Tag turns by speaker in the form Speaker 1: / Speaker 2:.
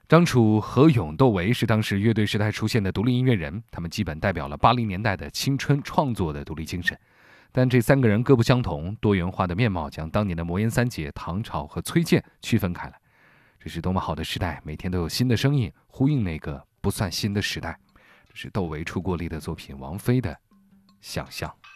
Speaker 1: 张楚、何勇、窦唯是当时乐队时代出现的独立音乐人，他们基本代表了80年代的青春创作的独立精神。但这3个人各不相同，多元化的面貌将当年的魔岩三杰、唐朝和崔健区分开来。这是多么好的时代，每天都有新的声音呼应那个不算新的时代。这是窦唯出过力的作品《王菲的想象》。